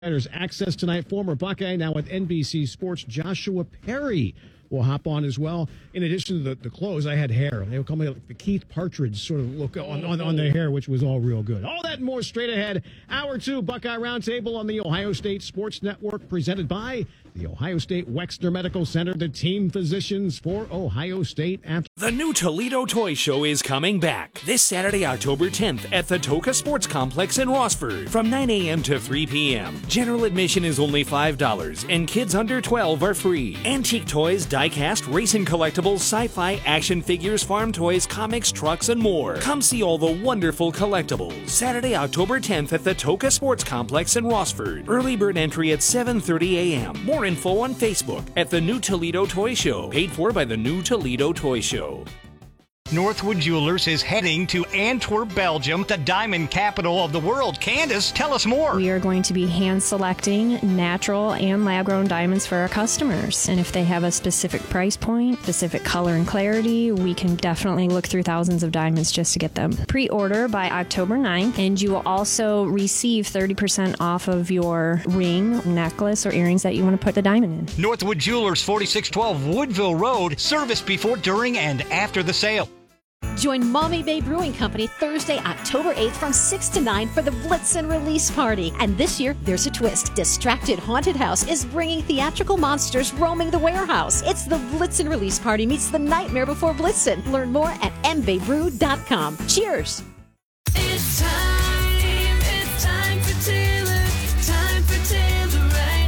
There's access tonight. Former Buckeye, now with NBC Sports, Joshua Perry will hop on as well. In addition to the clothes, I had hair. They would call me like the Keith Partridge sort of look on the hair, which was all real good. All that and more straight ahead. Hour 2, Buckeye Roundtable on the Ohio State Sports Network, presented by the Ohio State Wexner Medical Center, the team physicians for Ohio State. The new Toledo Toy Show is coming back this Saturday, October 10th at the Toca Sports Complex in Rossford from 9 a.m. to 3 p.m. General admission is only $5 and kids under 12 are free. Antique toys, die-cast, racing collectibles, sci-fi, action figures, farm toys, comics, trucks, and more. Come see all the wonderful collectibles. Saturday, October 10th at the Toca Sports Complex in Rossford. Early bird entry at 7:30 a.m. More info on Facebook at the New Toledo Toy Show. Paid for by the New Toledo Toy Show. Northwood Jewelers is heading to Antwerp, Belgium, the diamond capital of the world. Candace, tell us more. We are going to be hand selecting natural and lab-grown diamonds for our customers. And if they have a specific price point, specific color and clarity, we can definitely look through thousands of diamonds just to get them. Pre-order by October 9th, and you will also receive 30% off of your ring, necklace, or earrings that you want to put the diamond in. Northwood Jewelers, 4612 Woodville Road. Service before, during, and after the sale. Join Mommy Bay Brewing Company Thursday, October 8th from 6 to 9 for the Blitzen Release Party. And this year, there's a twist. Distracted Haunted House is bringing theatrical monsters roaming the warehouse. It's the Blitzen Release Party meets the Nightmare Before Blitzen. Learn more at mbaybrew.com. Cheers! It's time for Taylor. Time for Taylor right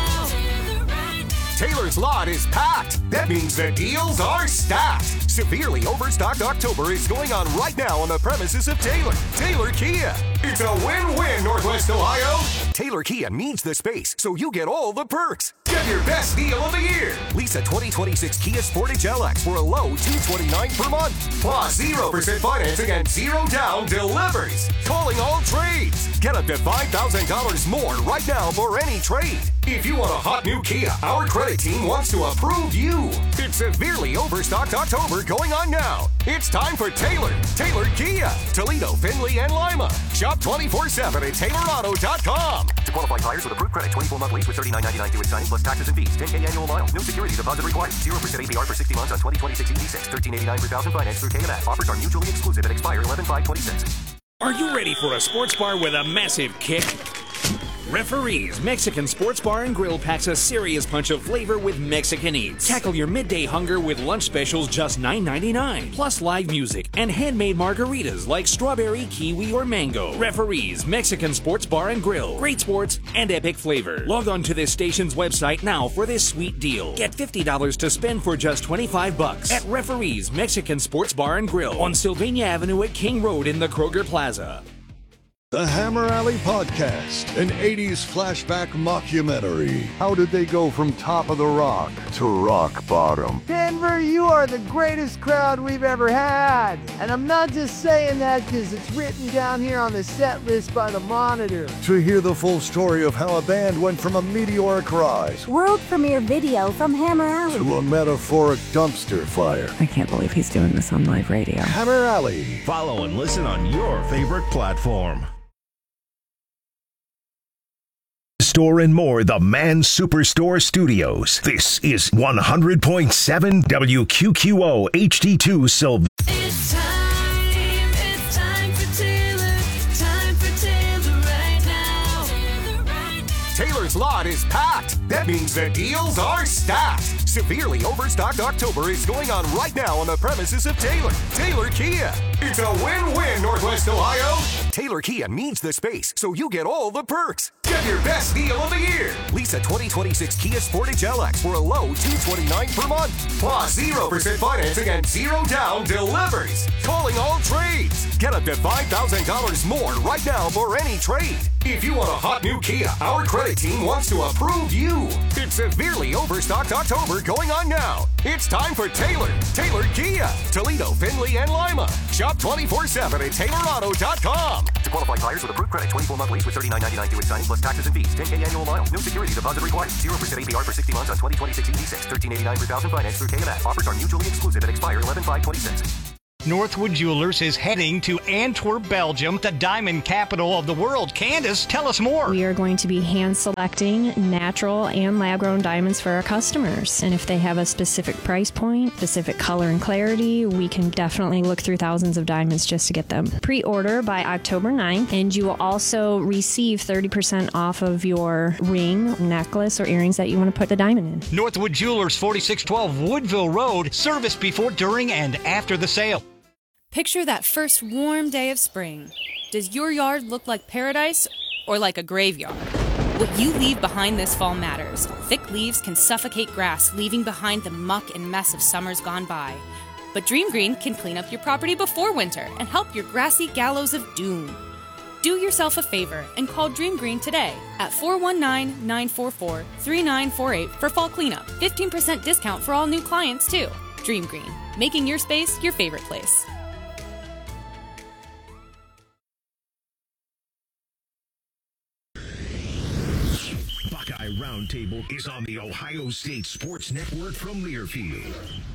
now. Taylor's lot is packed. That means the deals are stacked. Severely overstocked October is going on right now on the premises of Taylor Kia. It's a win-win, Northwest Ohio. Taylor Kia needs the space, so you get all the perks. Get your best deal of the year. Lease a 2026 Kia Sportage LX for a low $229 per month. Plus 0% financing and 0 down delivers. Calling all trades. Get up to $5,000 more right now for any trade. If you want a hot new Kia, our credit team wants to approve you. It's severely overstocked October going on now. It's time for Taylor Kia, Toledo, Findlay, and Lima. Shop 24/7 at TaylorAuto.com. To qualify buyers with approved credit, 24-month lease with $39.99 due at signing plus taxes and fees. 10K annual miles. No security deposit required. 0% APR for 60 months on 2026 EV6. $13.89 per thousand finance through KMS. Offers are mutually exclusive and expire 11/5/26. Are you ready for a sports bar with a massive kick? Referees Mexican Sports Bar and Grill packs a serious punch of flavor with Mexican eats. Tackle your midday hunger with lunch specials just $9.99, plus live music and handmade margaritas like strawberry, kiwi, or mango. Referees Mexican Sports Bar and Grill. Great sports and epic flavor. Log on to this station's website now for this sweet deal. Get $50 to spend for just $25 at Referees Mexican Sports Bar and Grill on Sylvania Avenue at King Road in the Kroger Plaza. The Hammer Alley Podcast, an 80s flashback mockumentary. How did they go from top of the rock to rock bottom? Denver, you are the greatest crowd we've ever had. And I'm not just saying that because it's written down here on the set list by the Monitor. To hear the full story of how a band went from a meteoric rise, world premiere video from Hammer Alley, to a metaphoric dumpster fire. I can't believe he's doing this on live radio. Hammer Alley. Follow and listen on your favorite platform. Store and more, the Man Superstore Studios. This is 100.7 WQQO HD2 Sylvania. It's time for Taylor. Time for Taylor right now. Taylor's lot is packed. That means the deals are stacked. Severely overstocked October is going on right now on the premises of Taylor Kia. It's a win-win, Northwest Ohio. Taylor Kia needs the space, so you get all the perks. Get your best deal of the year. Lease a 2026 Kia Sportage LX for a low $229 per month. Plus 0% financing and 0 down delivers. Calling all trades. Get up to $5,000 more right now for any trade. If you want a hot new Kia, our credit team wants to approve you. It's severely overstocked October going on now. It's time for Taylor Kia, Toledo, Findlay, and Lima. Shop 24/7 at TaylorAuto.com. To qualify buyers with approved credit, 24-month lease with $39.99 due at signing plus taxes and fees. 10K annual miles. No security deposit required. 0% APR for 60 months on 2026 EV6. $13.89 per thousand finance through KMS. Offers are mutually exclusive and expire 11/5/26. Northwood Jewelers is heading to Antwerp, Belgium, the diamond capital of the world. Candace, tell us more. We are going to be hand selecting natural and lab-grown diamonds for our customers. And if they have a specific price point, specific color and clarity, we can definitely look through thousands of diamonds just to get them. Pre-order by October 9th, and you will also receive 30% off of your ring, necklace, or earrings that you want to put the diamond in. Northwood Jewelers, 4612 Woodville Road. Service before, during, and after the sale. Picture that first warm day of spring. Does your yard look like paradise or like a graveyard? What you leave behind this fall matters. Thick leaves can suffocate grass, leaving behind the muck and mess of summers gone by. But Dream Green can clean up your property before winter and help your grassy gallows of doom. Do yourself a favor and call Dream Green today at 419-944-3948 for fall cleanup. 15% discount for all new clients, too. Dream Green, making your space your favorite place. Buckeye Roundtable is on the Ohio State Sports Network from Learfield.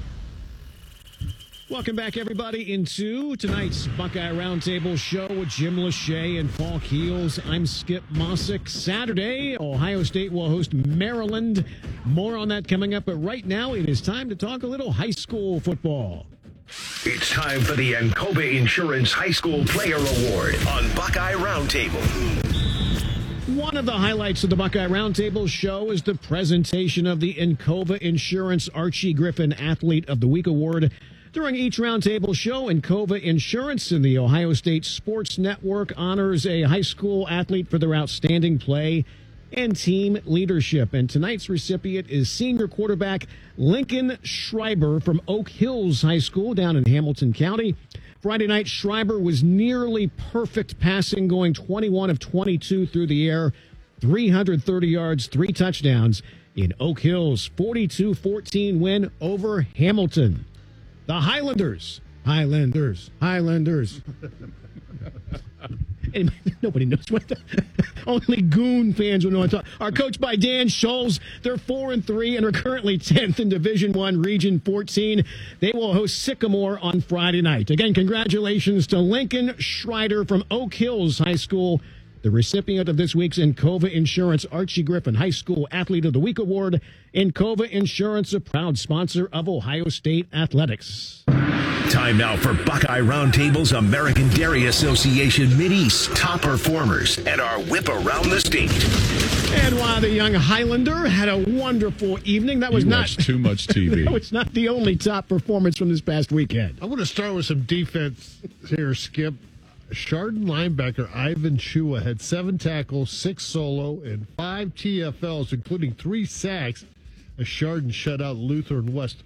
Welcome back, everybody, into tonight's Buckeye Roundtable show with Jim Lachey and Paul Keels. I'm Skip Mossick. Saturday, Ohio State will host Maryland. More on that coming up, but right now it is time to talk a little high school football. It's time for the Encova Insurance High School Player Award on Buckeye Roundtable. One of the highlights of the Buckeye Roundtable show is the presentation of the Encova Insurance Archie Griffin Athlete of the Week Award. During each roundtable show, Encova Insurance and the Ohio State Sports Network honors a high school athlete for their outstanding play and team leadership. And tonight's recipient is senior quarterback Lincoln Schreiber from Oak Hills High School down in Hamilton County. Friday night, Schreiber was nearly perfect passing, going 21 of 22 through the air, 330 yards, 3 touchdowns in Oak Hills' 42-14 win over Hamilton. The Highlanders. And nobody knows what only Goon fans will know. Are coached by Dan Scholes. They're 4-3 and are currently 10th in Division I, Region 14. They will host Sycamore on Friday night. Again, congratulations to Lincoln Schreiber from Oak Hills High School, the recipient of this week's Encova Insurance Archie Griffin High School Athlete of the Week Award. Encova Insurance, a proud sponsor of Ohio State Athletics. Time now for Buckeye Roundtable's American Dairy Association Mideast top performers and our whip around the state. And while the young Highlander had a wonderful evening, that was not too much TV. That was not the only top performance from this past weekend. I want to start with some defense here, Skip. Chardon linebacker Ivan Chua had 7 tackles, 6 solo, and 5 TFLs, including 3 sacks, as Chardon shut out Lutheran West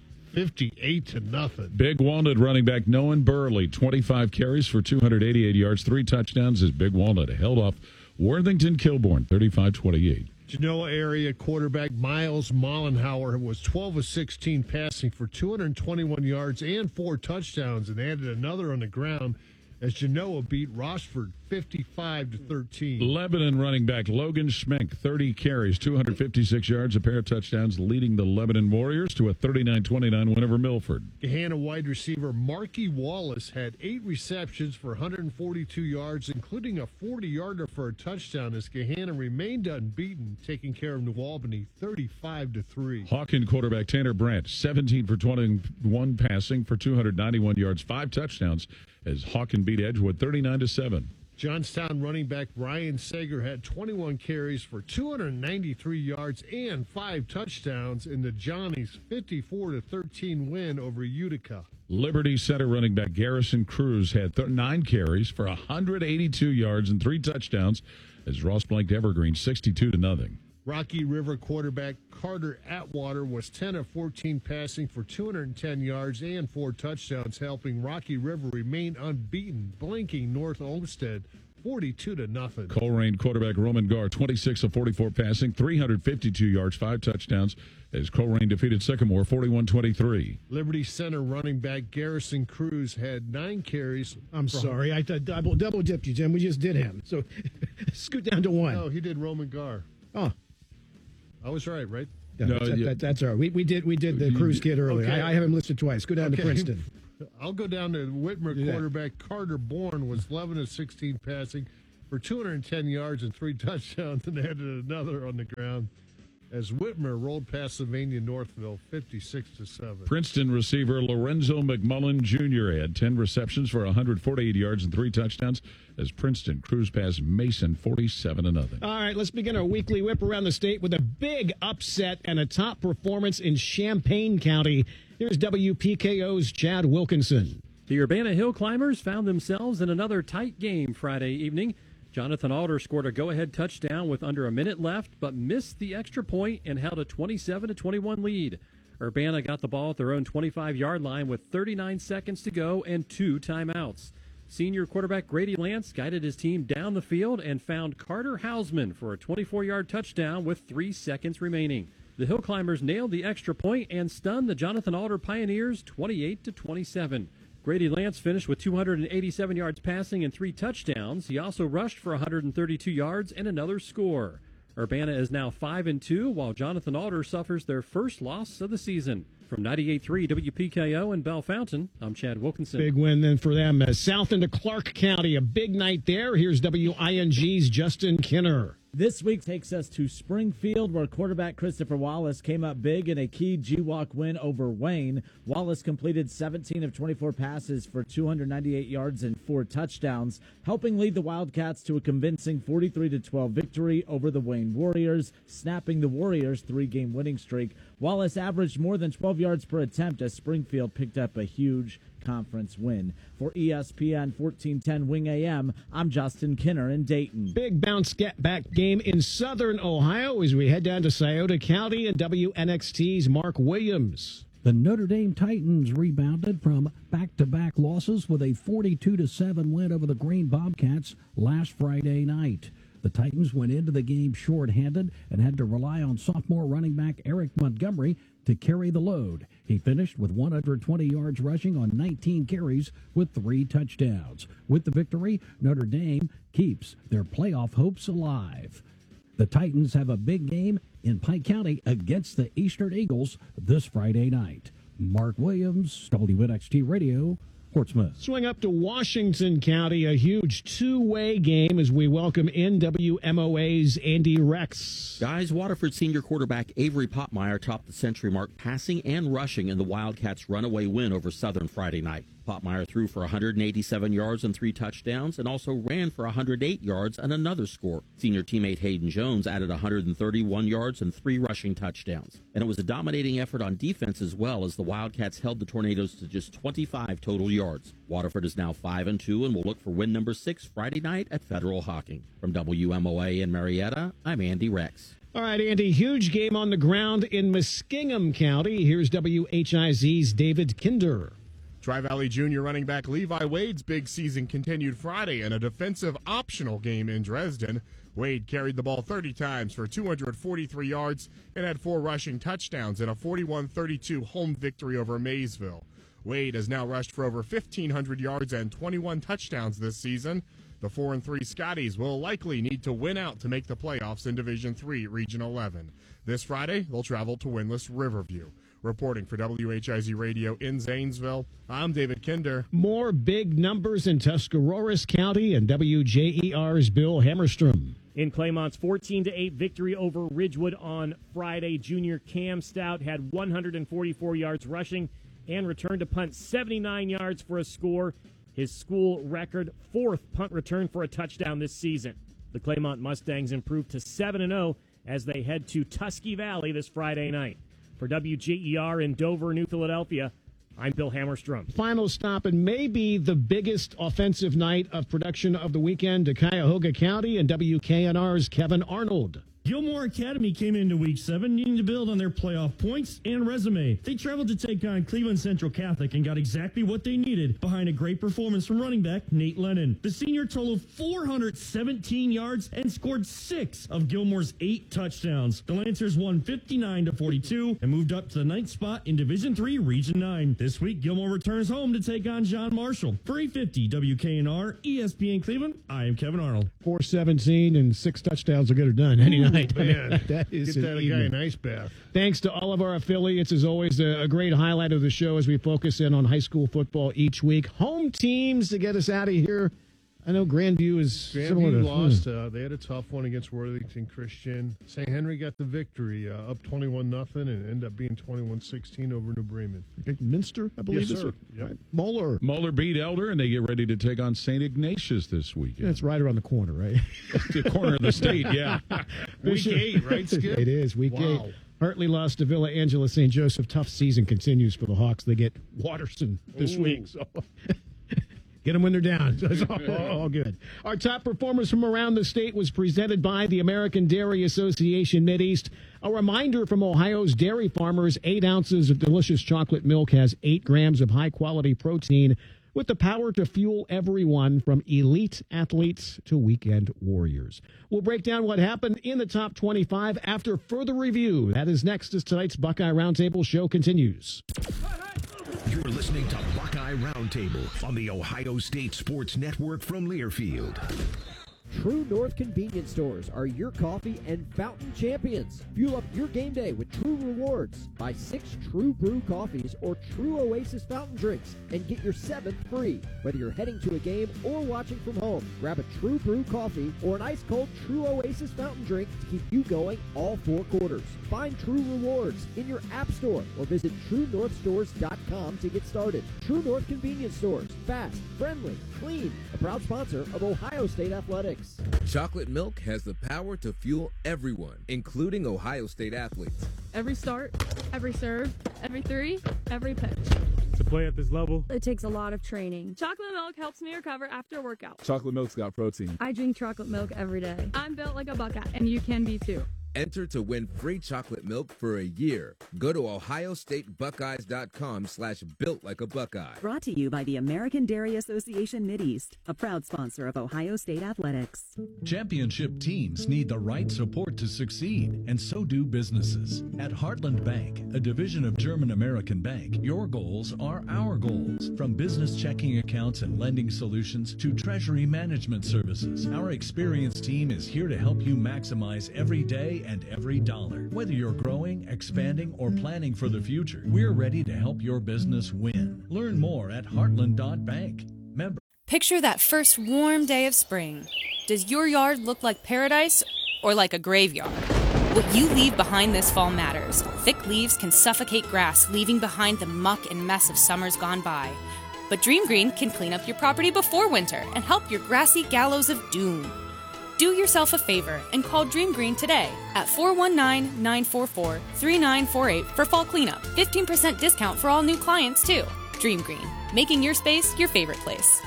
58-0. Big Walnut running back Noah Burley, 25 carries for 288 yards, 3 touchdowns as Big Walnut held off Worthington Kilbourne, 35-28. Genoa area quarterback Miles Mollenhauer was 12 of 16 passing for 221 yards and 4 touchdowns and added another on the ground as Genoa beat Rossford 55-13. Lebanon running back Logan Schmenk, 30 carries, 256 yards, a pair of touchdowns, leading the Lebanon Warriors to a 39-29 win over Milford. Gahanna wide receiver Marky Wallace had 8 receptions for 142 yards, including a 40-yarder for a touchdown as Gahanna remained unbeaten, taking care of New Albany 35-3. Hawken quarterback Tanner Brandt, 17 for 21 passing for 291 yards, 5 touchdowns as Hawken beat Edgewood 39-7. Johnstown running back Ryan Sager had 21 carries for 293 yards and 5 touchdowns in the Johnnies' 54-13 win over Utica. Liberty Center running back Garrison Cruz had 9 carries for 182 yards and 3 touchdowns as Ross blanked Evergreen 62-0. Rocky River quarterback Carter Atwater was 10 of 14 passing for 210 yards and 4 touchdowns, helping Rocky River remain unbeaten, blanking North Olmsted 42-0. Coleraine quarterback Roman Gar, 26 of 44 passing, 352 yards, 5 touchdowns as Coleraine defeated Sycamore 41-23. Liberty Center running back Garrison Cruz had 9 carries. I'm sorry, I double dipped you, Jim. We just did him. So scoot down to 1. No, he did Roman Gar. Oh. I was right? Yeah, that's all right. We did the Cruz kid earlier. Okay. I have him listed twice. Go down to Princeton. I'll go down to Whitmer quarterback Carter Bourne was 11 of 16 passing for 210 yards and 3 touchdowns, and added another on the ground as Whitmer rolled past Sylvania Northville 56-7. Princeton receiver Lorenzo McMullen Jr. had 10 receptions for 148 yards and 3 touchdowns as Princeton cruised past Mason 47-0. All right, let's begin our weekly whip around the state with a big upset and a top performance in Champaign County. Here's WPKO's Chad Wilkinson. The Urbana Hill Climbers found themselves in another tight game Friday evening. Jonathan Alder scored a go-ahead touchdown with under a minute left, but missed the extra point and held a 27-21 lead. Urbana got the ball at their own 25-yard line with 39 seconds to go and 2 timeouts. Senior quarterback Grady Lance guided his team down the field and found Carter Hausman for a 24-yard touchdown with 3 seconds remaining. The Hill Climbers nailed the extra point and stunned the Jonathan Alder Pioneers 28-27. Grady Lance finished with 287 yards passing and 3 touchdowns. He also rushed for 132 yards and another score. Urbana is now 5-2, while Jonathan Alder suffers their first loss of the season. From 98.3 WPKO in Bell Fountain, I'm Chad Wilkinson. Big win then for them. South into Clark County, a big night there. Here's WING's Justin Kinner. This week takes us to Springfield, where quarterback Christopher Wallace came up big in a key GWAC win over Wayne. Wallace completed 17 of 24 passes for 298 yards and 4 touchdowns, helping lead the Wildcats to a convincing 43-12 victory over the Wayne Warriors, snapping the Warriors' 3-game winning streak. Wallace averaged more than 12 yards per attempt as Springfield picked up a huge conference win. For ESPN 1410 Wing AM, I'm Justin Kinner in Dayton. Big bounce back game in Southern Ohio as we head down to Scioto County and WNXT's Mark Williams. The Notre Dame Titans rebounded from back-to-back losses with a 42-7 win over the Green Bobcats last Friday night. The Titans went into the game short-handed and had to rely on sophomore running back Eric Montgomery to carry the load. He finished with 120 yards rushing on 19 carries with 3 touchdowns. With the victory, Notre Dame keeps their playoff hopes alive. The Titans have a big game in Pike County against the Eastern Eagles this Friday night. Mark Williams, WNXT Radio, Portsmouth. Swing up to Washington County, a huge 2-way game as we welcome in WMOA's Andy Rex. Guys, Waterford senior quarterback Avery Popmeyer topped the century mark passing and rushing in the Wildcats' runaway win over Southern Friday night. Popmeyer threw for 187 yards and 3 touchdowns and also ran for 108 yards and another score. Senior teammate Hayden Jones added 131 yards and 3 rushing touchdowns. And it was a dominating effort on defense as well as the Wildcats held the Tornadoes to just 25 total yards. Waterford is now 5-2 and will look for win number 6 Friday night at Federal Hocking. From WMOA in Marietta, I'm Andy Rex. All right, Andy, huge game on the ground in Muskingum County. Here's WHIZ's David Kinder. Tri-Valley Junior running back Levi Wade's big season continued Friday in a defensive optional game in Dresden. Wade carried the ball 30 times for 243 yards and had 4 rushing touchdowns in a 41-32 home victory over Maysville. Wade has now rushed for over 1,500 yards and 21 touchdowns this season. The 4-3 Scotties will likely need to win out to make the playoffs in Division III, Region 11. This Friday, they'll travel to winless Riverview. Reporting for WHIZ Radio in Zanesville, I'm David Kinder. More big numbers in Tuscarawas County and WJER's Bill Hammerstrom. In Claymont's 14-8 victory over Ridgewood on Friday, junior Cam Stout had 144 yards rushing and returned to punt 79 yards for a score. His school record 4th punt return for a touchdown this season. The Claymont Mustangs improved to 7-0 as they head to Tusky Valley this Friday night. For WJER in Dover, New Philadelphia, I'm Bill Hammerstrom. Final stop and maybe the biggest offensive night of production of the weekend to Cuyahoga County and WKNR's Kevin Arnold. Gilmore Academy came into Week 7 needing to build on their playoff points and resume. They traveled to take on Cleveland Central Catholic and got exactly what they needed behind a great performance from running back Nate Lennon. The senior totaled 417 yards and scored 6 of Gilmore's 8 touchdowns. The Lancers won 59-42 and moved up to the 9th spot in Division III, Region 9. This week, Gilmore returns home to take on John Marshall. For 850 WKNR, ESPN Cleveland, I am Kevin Arnold. 417 and 6 touchdowns will get her done. 99 night. I mean, Man, that is get that an guy evening. an ice bath. Thanks to all of our affiliates. As always, a great highlight of the show as we focus in on high school football each week. Home teams to get us out of here. I know Grandview is similar to... Grandview lost. They had a tough one against Worthington Christian. St. Henry got the victory, up 21-0, and ended up being 21-16 over New Bremen. Minster, I believe. Yes, is sir. it? Yep. Right. Moeller beat Elder, and they get ready to take on St. Ignatius this weekend. That's right around the corner, right? The corner of the state, yeah. Week 8, right, Skip? It is, week Wow. 8. Hartley lost to Villa Angela St. Joseph. Tough season continues for the Hawks. They get Watterson this week, so... Get them when they're down. So it's all good. Our top performers from around the state was presented by the American Dairy Association Mideast. A reminder from Ohio's dairy farmers, 8 ounces of delicious chocolate milk has 8 grams of high-quality protein with the power to fuel everyone from elite athletes to weekend warriors. We'll break down what happened in the top 25 after further review. That is next as tonight's Buckeye Roundtable show continues. You're listening to Buckeye Roundtable on the Ohio State Sports Network from Learfield. True North convenience stores are your coffee and fountain champions. Fuel up your game day with True Rewards. Buy 6 True Brew coffees or True Oasis fountain drinks and get your 7th free. Whether you're heading to a game or watching from home, grab a True Brew coffee or an ice-cold True Oasis fountain drink to keep you going all 4 quarters. Find True Rewards in your app store or visit TrueNorthStores.com to get started. True North convenience stores. Fast, friendly, clean. A proud sponsor of Ohio State Athletics. Chocolate milk has the power to fuel everyone, including Ohio State athletes. Every start, every serve, every 3, every pitch. To play at this level, It takes a lot of training. Chocolate milk helps me recover after a workout. Chocolate milk's got protein. I drink chocolate milk every day. I'm built like a Buckeye, and you can be too. Enter to win free chocolate milk for a year. Go to ohiostatebuckeyes.com/built-like-a-Buckeye. Brought to you by the American Dairy Association Mideast, a proud sponsor of Ohio State Athletics. Championship teams need the right support to succeed, and so do businesses. At Heartland Bank, a division of German American Bank, your goals are our goals. From business checking accounts and lending solutions to treasury management services, our experienced team is here to help you maximize every day and every dollar. Whether you're growing, expanding, or planning for the future, we're ready to help your business win. Learn more at heartland.bank. Member. Picture that first warm day of spring. Does your yard look like paradise or like a graveyard? What you leave behind this fall matters. Thick leaves can suffocate grass, leaving behind the muck and mess of summers gone by. But Dream Green can clean up your property before winter and help your grassy gallows of doom. Do yourself a favor and call Dream Green today at 419-944-3948 for fall cleanup. 15% discount for all new clients, too. Dream Green, making your space your favorite place.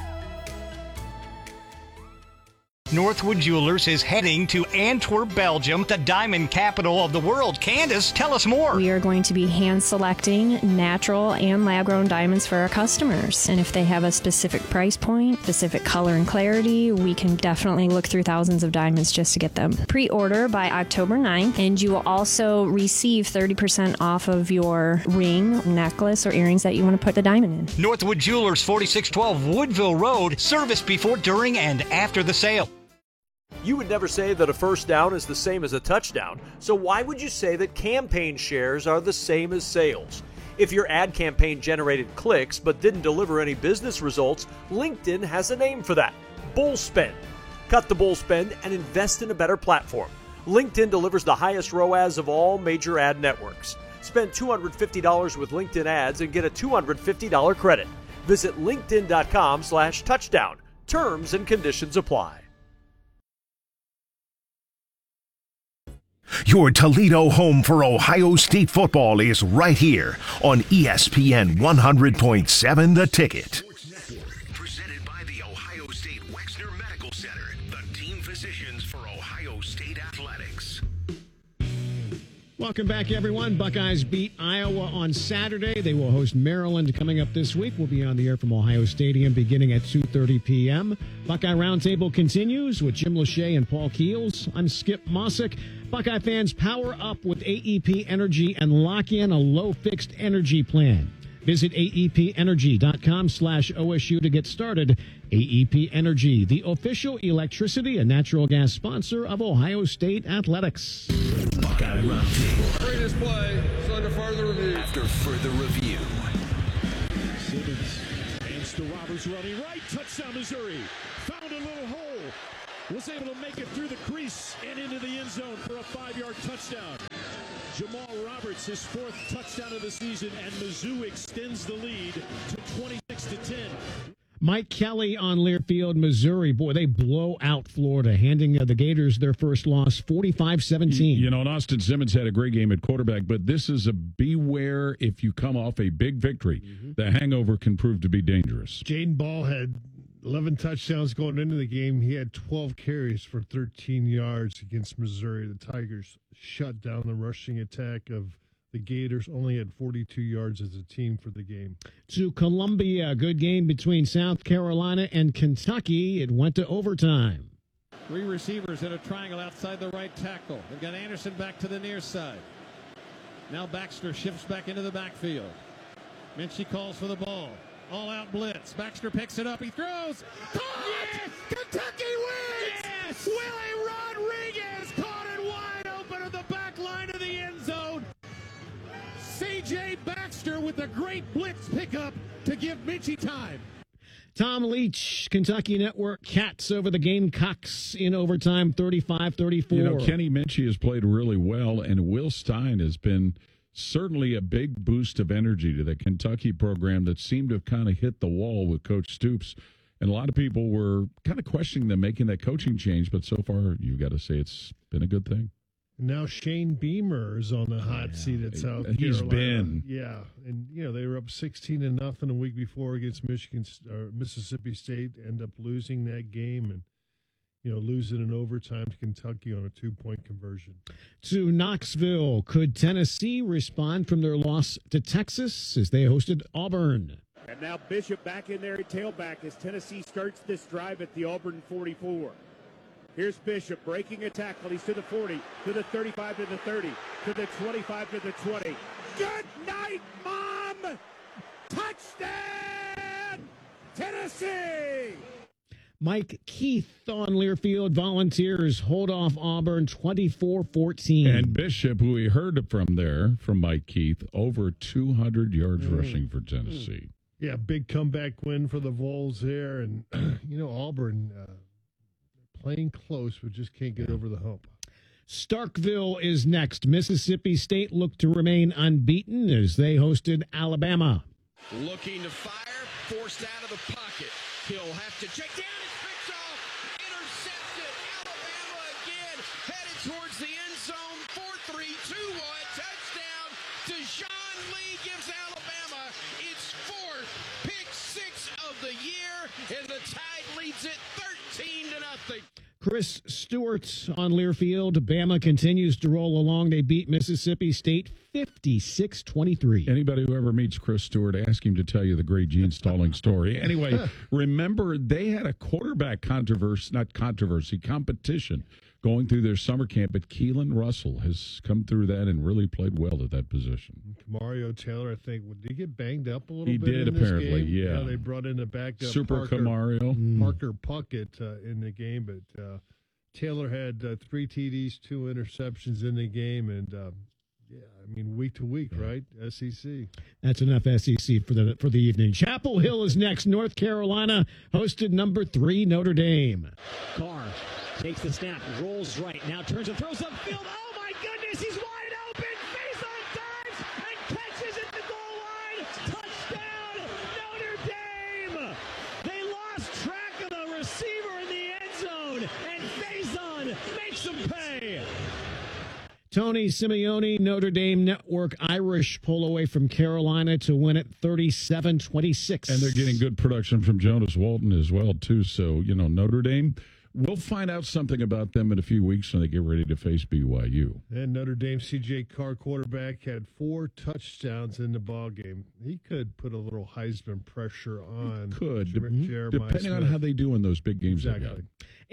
Northwood Jewelers is heading to Antwerp, Belgium, the diamond capital of the world. Candace, tell us more. We are going to be hand selecting natural and lab-grown diamonds for our customers. And if they have a specific price point, specific color and clarity, we can definitely look through thousands of diamonds just to get them. Pre-order by October 9th, and you will also receive 30% off of your ring, necklace, or earrings that you want to put the diamond in. Northwood Jewelers, 4612 Woodville Road. Service before, during, and after the sale. You would never say that a first down is the same as a touchdown, so why would you say that campaign shares are the same as sales? If your ad campaign generated clicks but didn't deliver any business results, LinkedIn has a name for that: bull spend. Cut the bull spend and invest in a better platform. LinkedIn delivers the highest ROAS of all major ad networks. Spend $250 with LinkedIn ads and get a $250 credit. Visit linkedin.com/touchdown. Terms and conditions apply. Your Toledo home for Ohio State football is right here on ESPN 100.7 The Ticket. Presented by the Ohio State Wexner Medical Center, the team physicians for Ohio State Athletics. Welcome back, everyone. Buckeyes beat Iowa on Saturday. They will host Maryland coming up this week. We'll be on the air from Ohio Stadium beginning at 2:30 p.m. Buckeye Roundtable continues with Jim Lachey and Paul Keels. I'm Skip Mossick. Buckeye fans, power up with AEP Energy and lock in a low fixed energy plan. Visit aepenergy.com/OSU to get started. AEP Energy, the official electricity and natural gas sponsor of Ohio State Athletics. Buckeye Roundtable. Greatest play is under further review. After further review. Simmons hands to Roberts running right. Touchdown, Missouri. Found a little hole. Was able to make it through the crease and into the end zone for a 5-yard touchdown. Jamal Roberts, his 4th touchdown of the season, and Mizzou extends the lead to 26-10. Mike Kelly on Learfield, Missouri. Boy, they blow out Florida, handing the Gators their first loss, 45-17. You know, and Austin Simmons had a great game at quarterback, but this is a beware if you come off a big victory. The hangover can prove to be dangerous. Jaden Ball had 11 touchdowns going into the game. He had 12 carries for 13 yards against Missouri. The Tigers shut down the rushing attack of the Gators, only had 42 yards as a team for the game. To Columbia, good game between South Carolina and Kentucky. It went to overtime. 3 receivers in a triangle outside the right tackle. They've got Anderson back to the near side. Now Baxter shifts back into the backfield. Minchie calls for the ball. All-out blitz. Baxter picks it up. He throws. Caught! Yes! Kentucky wins! Yes! Willie Rodriguez caught it wide open at the back line of the end zone. C.J. Baxter with a great blitz pickup to give Minchie time. Tom Leach, Kentucky Network, Cats over the Gamecocks in overtime, 35-34. You know, Kenny Minchie has played really well, and Will Stein has been certainly a big boost of energy to the Kentucky program that seemed to have kind of hit the wall with Coach Stoops. And a lot of people were kind of questioning them making that coaching change, but so far, you've got to say it's been a good thing. Now Shane Beamer is on the hot seat at South Carolina. He's been. Yeah, and, you know, they were up 16-0 a week before against Mississippi State, end up losing that game and, you know, losing in overtime to Kentucky on a 2-point conversion. To Knoxville, could Tennessee respond from their loss to Texas as they hosted Auburn? And now Bishop back in there at tailback as Tennessee starts this drive at the Auburn 44. Here's Bishop breaking a tackle. He's to the 40, to the 35, to the 30, to the 25, to the 20. Good night, Mom! Touchdown! Tennessee! Mike Keith on Learfield. Volunteers hold off Auburn 24-14. And Bishop, who we heard from there, from Mike Keith, over 200 yards rushing for Tennessee. Yeah, big comeback win for the Vols there. And, you know, Auburn playing close, but just can't get over the hump. Starkville is next. Mississippi State looked to remain unbeaten as they hosted Alabama. Looking to fire, forced out of the pocket. He'll have to check down. It picks off, intercepted. Alabama again, headed towards the end zone. 4-3, 2-1, touchdown. Deshaun Lee gives Alabama its 4th pick 6 of the year, and the Tide leads it 13-0. Chris Stewart on Learfield. Bama continues to roll along. They beat Mississippi State 56-23. Anybody who ever meets Chris Stewart, ask him to tell you the great Gene Stalling story. Anyway, remember, they had a quarterback competition going through their summer camp, but Keelan Russell has come through that and really played well at that position. Mario Taylor, I think, did he get banged up a little bit? He did, in apparently, this game? Yeah. They brought in a backup Super Parker Camario. Parker Puckett in the game, but Taylor had 3 TDs, 2 interceptions in the game, and yeah, I mean, week to week, right? SEC. That's enough SEC for the evening. Chapel Hill is next. North Carolina hosted number 3 Notre Dame. Carr takes the snap, rolls right, now turns and throws upfield. Oh my goodness, he's wide open. Faison dives and catches at the goal line. Touchdown, Notre Dame. They lost track of the receiver in the end zone, and Faison makes them pay. Tony Simeone, Notre Dame Network Irish pull away from Carolina to win it 37-26. And they're getting good production from Jonas Walton as well, too. So, you know, Notre Dame, we'll find out something about them in a few weeks when they get ready to face BYU. And Notre Dame C.J. Carr, quarterback, had 4 touchdowns in the ballgame. He could put a little Heisman pressure on. Depending on how they do in those big games. Exactly.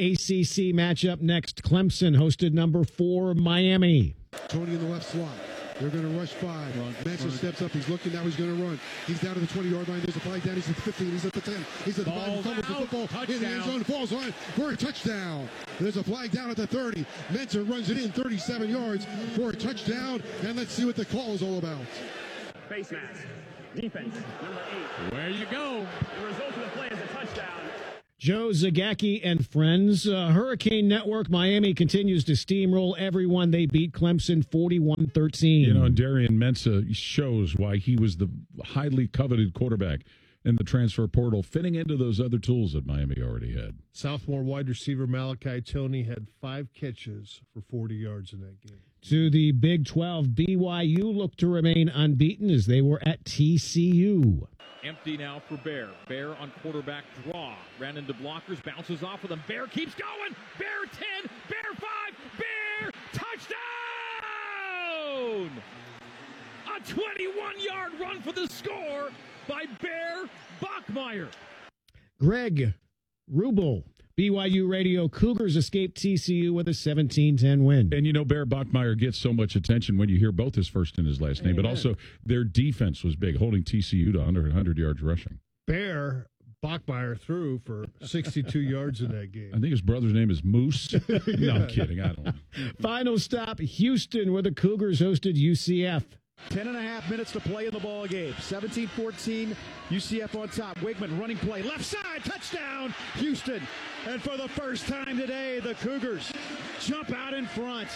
ACC matchup next. Clemson hosted number 4 Miami. Tony in the left slot. They're going to rush 5. Manson steps up. He's looking now. He's going to run. He's down to the 20-yard line. There's a flag down. He's at the 15. He's at the 10. He's at the 5. He fumbles the football in the end zone. Falls on for a touchdown. There's a flag down at the 30. Manson runs it in 37 yards for a touchdown. And let's see what the call is all about. Face mask. Defense, number 8. Where you go? The result of the play is a touchdown. Joe Zagacki and friends. Hurricane Network, Miami continues to steamroll everyone. They beat Clemson 41-13. You know, and Darian Mensah shows why he was the highly coveted quarterback in the transfer portal, fitting into those other tools that Miami already had. Sophomore wide receiver Malachi Toney had 5 catches for 40 yards in that game. To the Big 12, BYU looked to remain unbeaten as they were at TCU. Empty now for Bear. Bear on quarterback draw. Ran into blockers, bounces off of them. Bear keeps going. Bear 10, Bear 5, Bear touchdown! A 21-yard run for the score by Bear Bachmeier. Greg Rubel, BYU Radio Cougars escaped TCU with a 17-10 win. And you know, Bear Bachmeier gets so much attention when you hear both his first and his last name, but also their defense was big, holding TCU to under 100 yards rushing. Bear Bachmeier threw for 62 yards in that game. I think his brother's name is Moose. No, I'm kidding. I don't know. Final stop, Houston, where the Cougars hosted UCF. 10.5 minutes to play in the ball game. 17-14, UCF on top. Wakeman running play, left side, touchdown, Houston. And for the first time today, the Cougars jump out in front.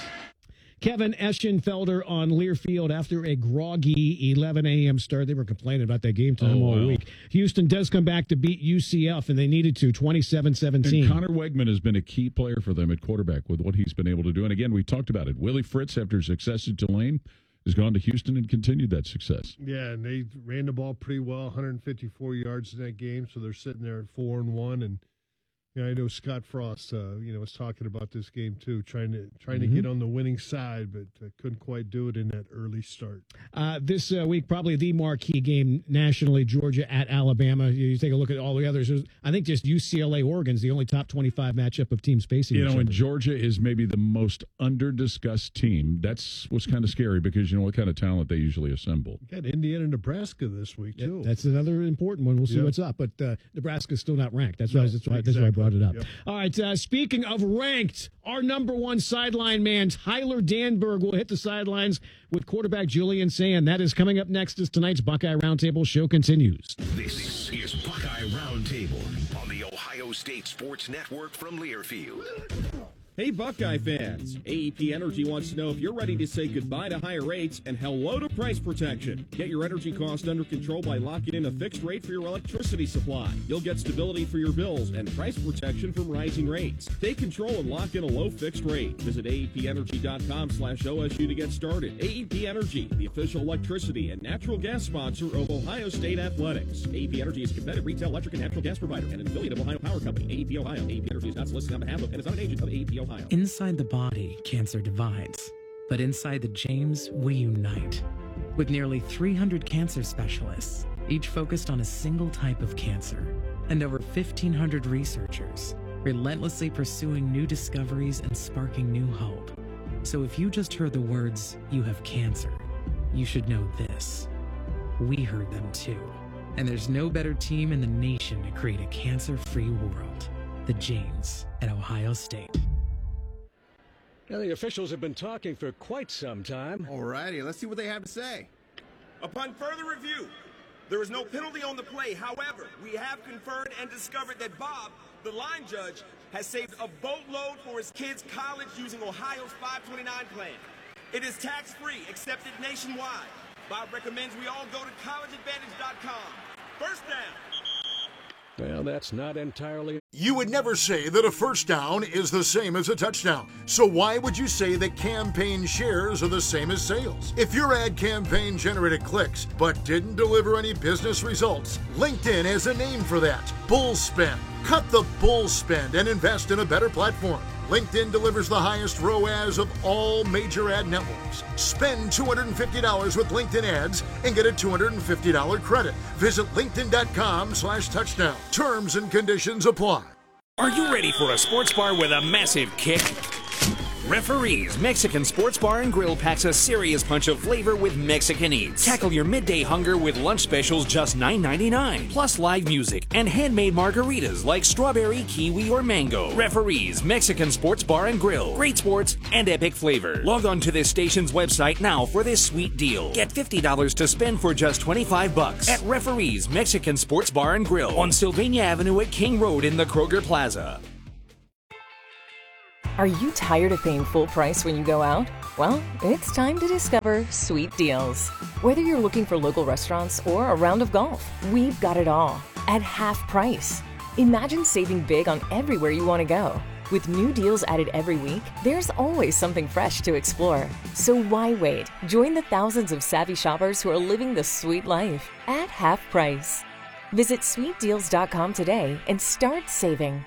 Kevin Eschenfelder on Learfield after a groggy 11 a.m. start. They were complaining about that game time all week. Houston does come back to beat UCF, and they needed to, 27-17. And Connor Wegman has been a key player for them at quarterback with what he's been able to do. And again, we talked about it. Willie Fritz, after success at Tulane, has gone to Houston and continued that success. Yeah, and they ran the ball pretty well, 154 yards in that game, so they're sitting there at 4-1. And you know, I know Scott Frost, was talking about this game too, trying to get on the winning side, but couldn't quite do it in that early start. This week, probably the marquee game nationally, Georgia at Alabama. You take a look at all the others. I think just UCLA Oregon's the only top 25 matchup of teams facing each other. And Georgia is maybe the most under-discussed team. That's what's kind of scary because you know what kind of talent they usually assemble. Got Indiana, Nebraska this week too. That's another important one. We'll see what's up. But Nebraska's still not ranked. That's why I brought it up. Yep. All right, speaking of ranked, our number one sideline man, Tyler Danberg, will hit the sidelines with quarterback Julian Sand. That is coming up next as tonight's Buckeye Roundtable show continues. This is Buckeye Roundtable on the Ohio State Sports Network from Learfield. Hey, Buckeye fans. AEP Energy wants to know if you're ready to say goodbye to higher rates and hello to price protection. Get your energy cost under control by locking in a fixed rate for your electricity supply. You'll get stability for your bills and price protection from rising rates. Take control and lock in a low fixed rate. Visit AEPenergy.com/OSU to get started. AEP Energy, the official electricity and natural gas sponsor of Ohio State Athletics. AEP Energy is a competitive retail electric and natural gas provider and an affiliate of Ohio Power Company. AEP Ohio. AEP Energy is not solicited on behalf of and is not an agent of AEP Ohio. Inside the body, cancer divides. But inside the James, we unite. With nearly 300 cancer specialists, each focused on a single type of cancer, and over 1,500 researchers, relentlessly pursuing new discoveries and sparking new hope. So if you just heard the words, "you have cancer," you should know this. We heard them too. And there's no better team in the nation to create a cancer-free world. The James at Ohio State. Now, the officials have been talking for quite some time. All righty, let's see what they have to say. Upon further review, there is no penalty on the play. However, we have conferred and discovered that Bob, the line judge, has saved a boatload for his kids' college using Ohio's 529 plan. It is tax-free, accepted nationwide. Bob recommends we all go to collegeadvantage.com. First down. Well, that's not entirely... You would never say that a first down is the same as a touchdown. So why would you say that campaign shares are the same as sales? If your ad campaign generated clicks but didn't deliver any business results, LinkedIn has a name for that. Bull spend. Cut the bull spend and invest in a better platform. LinkedIn delivers the highest ROAS of all major ad networks. Spend $250 with LinkedIn ads and get a $250 credit. Visit linkedin.com/touchdown. Terms and conditions apply. Are you ready for a sports bar with a massive kick? Referees Mexican Sports Bar and Grill packs a serious punch of flavor with Mexican eats. Tackle your midday hunger with lunch specials just $9.99, plus live music and handmade margaritas like strawberry, kiwi, or mango. Referees Mexican Sports Bar and Grill. Great sports and epic flavor. Log on to this station's website now for this sweet deal. Get $50 to spend for just $25 at Referees Mexican Sports Bar and Grill on Sylvania Avenue at King Road in the Kroger Plaza. Are you tired of paying full price when you go out? Well, it's time to discover Sweet Deals. Whether you're looking for local restaurants or a round of golf, we've got it all at half price. Imagine saving big on everywhere you want to go. With new deals added every week, there's always something fresh to explore. So why wait? Join the thousands of savvy shoppers who are living the sweet life at half price. Visit sweetdeals.com today and start saving.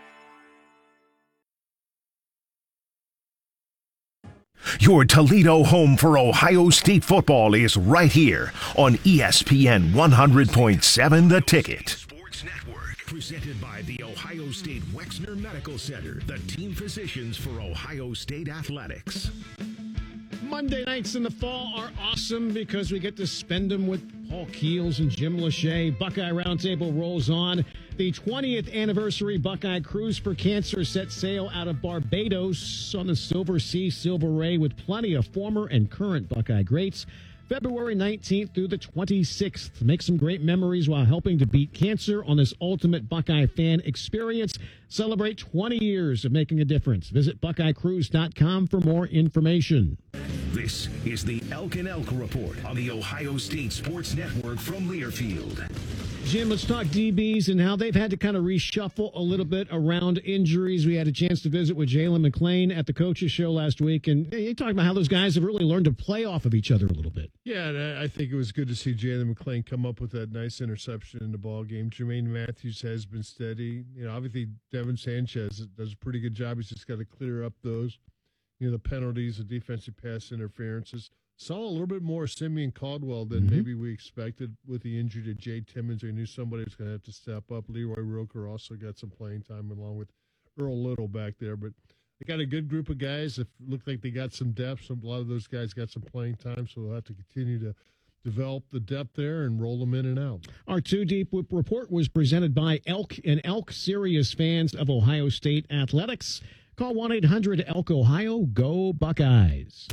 Your Toledo home for Ohio State football is right here on ESPN 100.7 The Ticket. Sports Network, presented by the Ohio State Wexner Medical Center, the team physicians for Ohio State athletics. Monday nights in the fall are awesome because we get to spend them with Paul Keels and Jim Lachey. Buckeye Roundtable rolls on. The 20th anniversary Buckeye Cruise for Cancer set sail out of Barbados on the Silver Sea Silver Ray with plenty of former and current Buckeye greats. February 19th through the 26th. Make some great memories while helping to beat cancer on this ultimate Buckeye fan experience. Celebrate 20 years of making a difference. Visit BuckeyeCruise.com for more information. This is the Elk and Elk Report on the Ohio State Sports Network from Learfield. Jim, let's talk DBs and how they've had to kind of reshuffle a little bit around injuries. We had a chance to visit with Jalen McClain at the coaches show last week, and you talked about how those guys have really learned to play off of each other a little bit. Yeah, and I think it was good to see Jalen McClain come up with that nice interception in the ball game. Jermaine Matthews has been steady. Obviously Devin Sanchez does a pretty good job. He's just got to clear up those, the penalties, the defensive pass interferences. Saw a little bit more Simeon Caldwell than maybe we expected with the injury to Jay Timmons. We knew somebody was going to have to step up. Leroy Roker also got some playing time along with Earl Little back there. But they got a good group of guys. It looked like they got some depth. A lot of those guys got some playing time, so they'll have to continue to develop the depth there and roll them in and out. Our Two Deep report was presented by Elk and Elk, serious fans of Ohio State athletics. Call 1-800-ELK-OHIO. Go Buckeyes.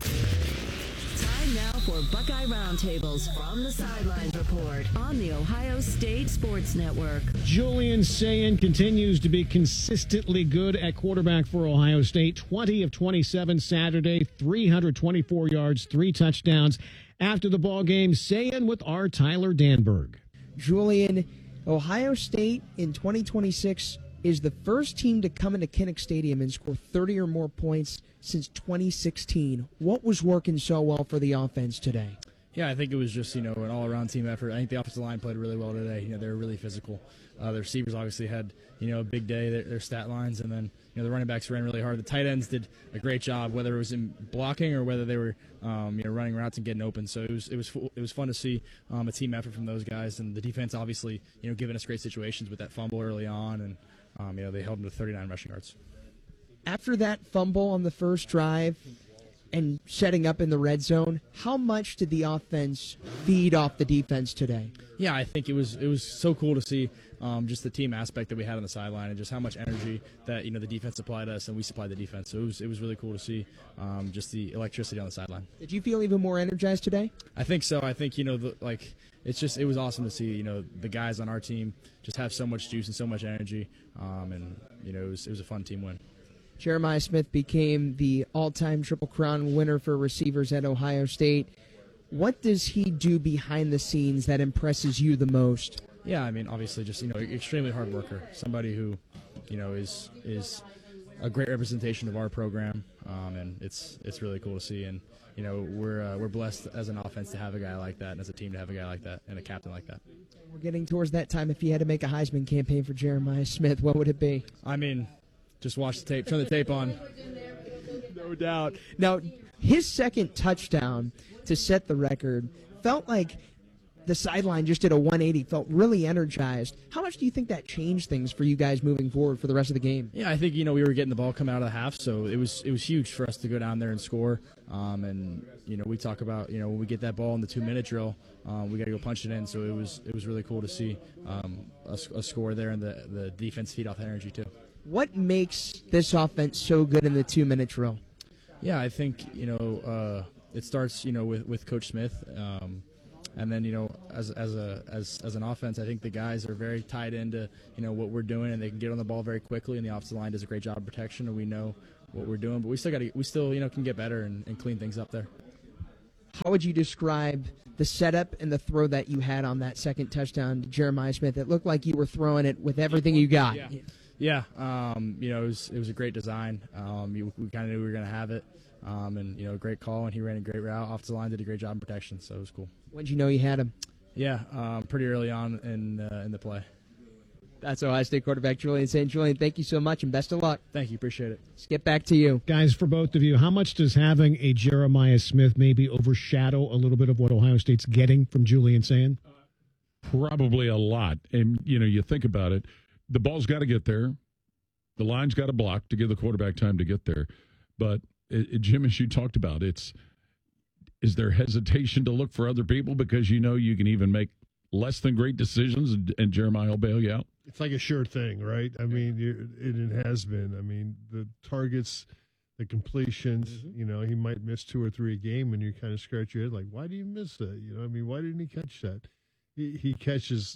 Time now for Buckeye Roundtables from the Sidelines Report on the Ohio State Sports Network. Julian Sayin continues to be consistently good at quarterback for Ohio State. 20 of 27 Saturday, 324 yards, 3 touchdowns. After the ball game, Sayin with our Tyler Danberg. Julian, Ohio State in 2026 is the first team to come into Kinnick Stadium and score 30 or more points since 2016. What was working so well for the offense today? Yeah, I think it was just, an all-around team effort. I think the offensive line played really well today. They were really physical. The receivers obviously had, a big day, their stat lines, and then, the running backs ran really hard. The tight ends did a great job, whether it was in blocking or whether they were, running routes and getting open. So it was fun to see a team effort from those guys, and the defense obviously, giving us great situations with that fumble early on, and they held them to 39 rushing yards. After that fumble on the first drive and setting up in the red zone, how much did the offense feed off the defense today? Yeah, I think it was so cool to see just the team aspect that we had on the sideline and just how much energy that the defense supplied us and we supplied the defense. So it was really cool to see just the electricity on the sideline. Did you feel even more energized today? I think so. I think it was awesome to see the guys on our team just have so much juice and so much energy, and it was a fun team win. Jeremiah Smith became the all-time Triple Crown winner for receivers at Ohio State. What does he do behind the scenes that impresses you the most? Yeah, obviously just, extremely hard worker, somebody who, is a great representation of our program, and it's really cool to see. And, we're blessed as an offense to have a guy like that and as a team to have a guy like that and a captain like that. We're getting towards that time. If you had to make a Heisman campaign for Jeremiah Smith, what would it be? Just watch the tape, turn the tape on. No doubt. Now, his second touchdown to set the record felt like the sideline just did a 180, felt really energized. How much do you think that changed things for you guys moving forward for the rest of the game? Yeah, I think, we were getting the ball coming out of the half, so it was huge for us to go down there and score. And we talk about, when we get that ball in the 2-minute drill, we got to go punch it in. So it was really cool to see a score there, and the defense feed off that energy too. What makes this offense so good in the 2-minute drill? Yeah, I think it starts with Coach Smith. And then, as an offense, I think the guys are very tied into, what we're doing, and they can get on the ball very quickly, and the offensive line does a great job of protection, and we know what we're doing, but we still can get better and clean things up there. How would you describe the setup and the throw that you had on that second touchdown to Jeremiah Smith? It looked like you were throwing it with everything you got. Yeah. It was a great design. We kind of knew we were going to have it. And great call, and he ran a great route. Offensive line did a great job in protection, so it was cool. When did you know you had him? Yeah, pretty early on in the play. That's Ohio State quarterback Julian Saint. Julian, thank you so much, and best of luck. Thank you, appreciate it. Let's get back to you. Guys, for both of you, how much does having a Jeremiah Smith maybe overshadow a little bit of what Ohio State's getting from Julian Saint? Probably a lot. And, you think about it, the ball's got to get there. The line's got to block to give the quarterback time to get there. But Jim, as you talked about, is there hesitation to look for other people because you can even make less than great decisions and Jeremiah will bail you out? It's like a sure thing, right? I mean, it has been. I mean, the targets, the completions, he might miss 2 or 3 a game, and you kind of scratch your head like, why do you miss that? Why didn't he catch that? He catches